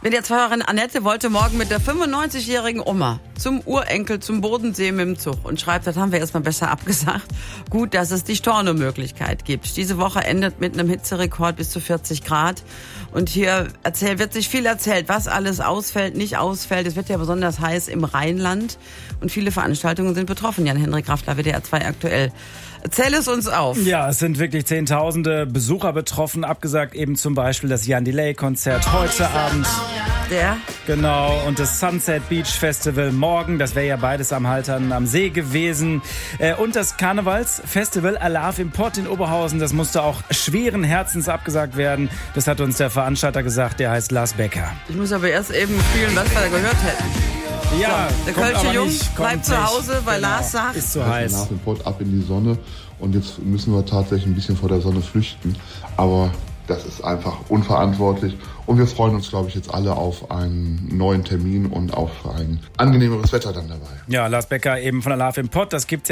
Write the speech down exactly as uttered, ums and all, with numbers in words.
W D R-Fahrerin Annette wollte morgen mit der fünfundneunzigjährigen Oma zum Urenkel, zum Bodensee mit dem Zug und schreibt, das haben wir erstmal besser abgesagt. Gut, dass es die Stornomöglichkeit gibt. Diese Woche endet mit einem Hitzerekord bis zu vierzig Grad. Und hier erzählt, wird sich viel erzählt, was alles ausfällt, nicht ausfällt. Es wird ja besonders heiß im Rheinland und viele Veranstaltungen sind betroffen. Jan-Henrik Raffler, W D R zwei aktuell. Erzähl es uns auf. Ja, es sind wirklich zehntausende Besucher betroffen. Abgesagt eben zum Beispiel das Jan Delay-Konzert heute Abend. Der? Genau, und das Sunset Beach Festival morgen. Das wäre ja beides am Haltern am See gewesen. Und das Karnevalsfestival Alarv im Pott in Oberhausen. Das musste auch schweren Herzens abgesagt werden. Das hat uns der Veranstalter gesagt. Der heißt Lars Becker. Ich muss aber erst eben fühlen, was wir da gehört hätten. Ja, so, der Kölsche Jung nicht, bleibt zu Hause, weil genau. Lars sagt, ist zu heiß. Nach dem Pott ab in die Sonne und jetzt müssen wir tatsächlich ein bisschen vor der Sonne flüchten. Aber das ist einfach unverantwortlich und wir freuen uns, glaube ich, jetzt alle auf einen neuen Termin und auf ein angenehmeres Wetter dann dabei. Ja, Lars Becker eben von Alarv im Pott. Das gibt's